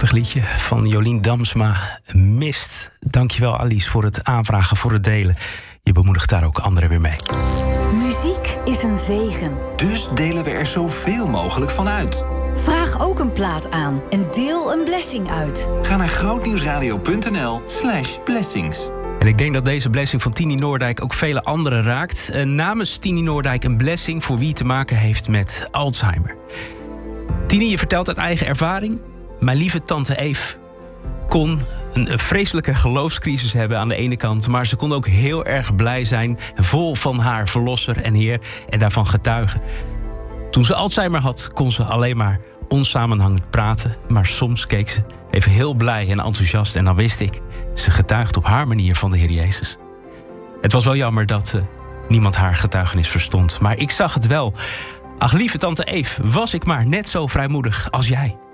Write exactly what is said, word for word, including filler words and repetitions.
Prachtig liedje van Jolien Damsma, Mist. Dankjewel Alice voor het aanvragen, voor het delen. Je bemoedigt daar ook anderen weer mee. Muziek is een zegen. Dus delen we er zoveel mogelijk van uit. Vraag ook een plaat aan en deel een blessing uit. Ga naar grootnieuwsradio.nl slash blessings. En ik denk dat deze blessing van Tini Noordijk ook vele anderen raakt. Uh, namens Tini Noordijk een blessing voor wie te maken heeft met Alzheimer. Tini, je vertelt uit eigen ervaring. Mijn lieve tante Eve kon een vreselijke geloofscrisis hebben aan de ene kant, maar ze kon ook heel erg blij zijn, vol van haar verlosser en Heer en daarvan getuigen. Toen ze Alzheimer had, kon ze alleen maar onsamenhangend praten, maar soms keek ze even heel blij en enthousiast en dan wist ik, ze getuigt op haar manier van de Heer Jezus. Het was wel jammer dat uh, niemand haar getuigenis verstond, maar ik zag het wel. Ach, lieve tante Eve, was ik maar net zo vrijmoedig als jij.